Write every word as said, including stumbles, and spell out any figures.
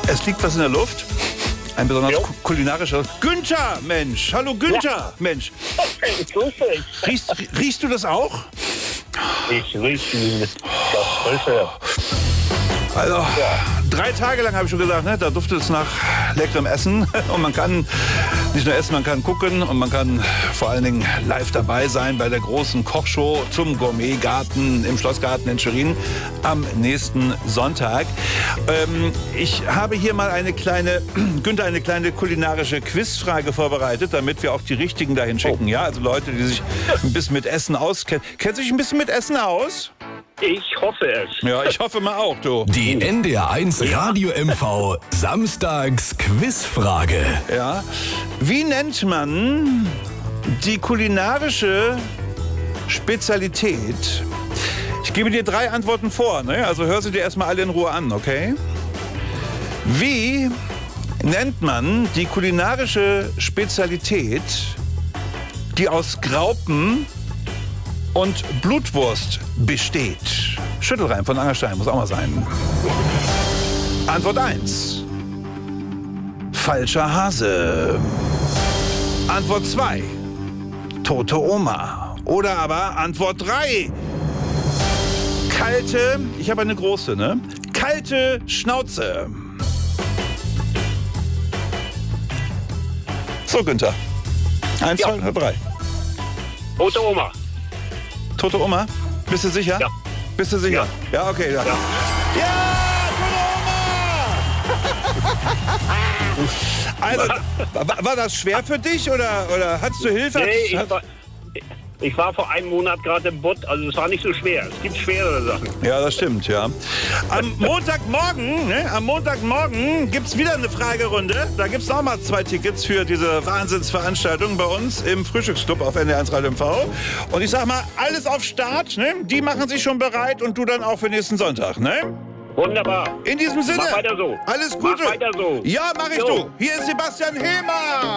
Es liegt was in der Luft. Ein besonders Jo. kulinarischer Günther, Mensch. Hallo Günther, Ja. Mensch. Ich grüße dich. Riechst, riechst du das auch? Ich rieche das Frische. Also, drei Tage lang habe ich schon gesagt, ne, da duftet es nach leckerem Essen. Und man kann nicht nur essen, man kann gucken und man kann vor allen Dingen live dabei sein bei der großen Kochshow zum Gourmetgarten im Schlossgarten in Schwerin am nächsten Sonntag. Ähm, ich habe hier mal eine kleine, Günther, eine kleine kulinarische Quizfrage vorbereitet, damit wir auch die Richtigen dahin schicken. Ja, also Leute, die sich ein bisschen mit Essen auskennen. Kennst du dich ein bisschen mit Essen aus? Ich hoffe es. Ja, ich hoffe mal auch, du. Die N D R eins Radio M V Samstags Quizfrage. Ja. Wie nennt man die kulinarische Spezialität? Ich gebe dir drei Antworten vor, ne? Also hör sie dir erstmal alle in Ruhe an, okay? Wie nennt man die kulinarische Spezialität, die aus Graupen und Blutwurst besteht? Schüttelreim von Angerstein muss auch mal sein. Antwort eins. Falscher Hase. Antwort zwei. Tote Oma. Oder aber Antwort drei. Kalte, ich habe eine große, ne? Kalte Schnauze. So, Günther. Eins, Ja. zwei, drei. Tote Oma. Tote Oma? Bist du sicher? Ja. Bist du sicher? Ja, okay. Ja, Ja. ja Tote Oma! Also, war, war das schwer für dich oder, oder hattest du Hilfe? Nee, Hattest- ich war, ich war vor einem Monat gerade im Butt, also es war nicht so schwer. Es gibt schwerere Sachen. Ja, das stimmt, ja. Am Montagmorgen, ne, am Montagmorgen gibt es wieder eine Fragerunde. Da gibt es auch mal zwei Tickets für diese Wahnsinnsveranstaltung bei uns im Frühstücksclub auf N D R eins Radio M V. Und ich sag mal, alles auf Start, ne? Die machen sich schon bereit und du dann auch für nächsten Sonntag, ne? Wunderbar. In diesem Sinne. Mach weiter so. Alles Gute. Mach weiter so. Ja, mach ich Jo. du. Hier ist Sebastian Hehmer.